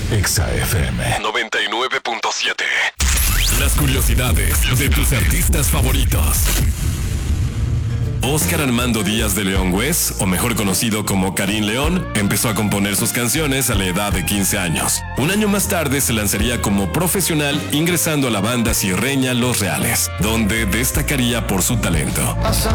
Exa FM 99.7. Las curiosidades de tus artistas favoritos. Óscar Armando Díaz de León Wes, o mejor conocido como Karim León, empezó a componer sus canciones a la edad de 15 años. Un año más tarde se lanzaría como profesional ingresando a la banda sierreña Los Reales, donde destacaría por su talento. Pasa